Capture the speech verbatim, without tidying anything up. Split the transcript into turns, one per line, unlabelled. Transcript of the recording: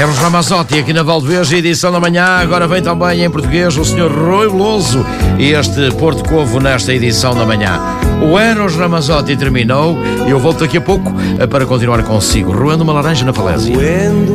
Eros Ramazzotti aqui na Valdevez, edição da manhã. Agora vem também em português o senhor Rui Veloso e este Porto Covo nesta edição da manhã. O Eros Ramazzotti terminou e eu volto daqui a pouco para continuar consigo, roendo uma laranja na falésia.